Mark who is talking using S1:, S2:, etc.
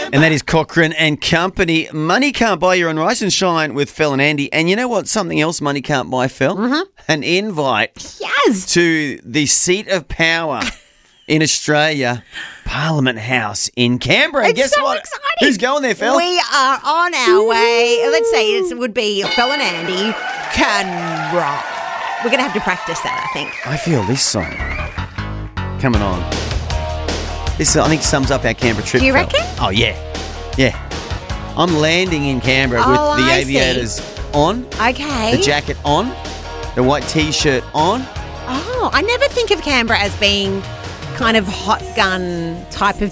S1: And that is Cochrane and Company. Money can't buy you on Rise and Shine with Phil and Andy. And you know what? Something else money can't buy, Phil? Mm-hmm. An invite to the seat of power in Australia, Parliament House in Canberra.
S2: It's
S1: Guess
S2: so
S1: what?
S2: exciting.
S1: Who's going there, Phil?
S2: We are on our way. Let's say it would be Phil and Andy, Canberra. We're going to have to practice that, I think.
S1: I feel this song coming on. This, I think, sums up our Canberra trip.
S2: Do you
S1: Phil.
S2: reckon?
S1: Oh, yeah. Yeah. I'm landing in Canberra with the
S2: I
S1: aviators on,
S2: Okay.
S1: the jacket on, the white T-shirt on.
S2: Oh, I never think of Canberra as being kind of hot gun type of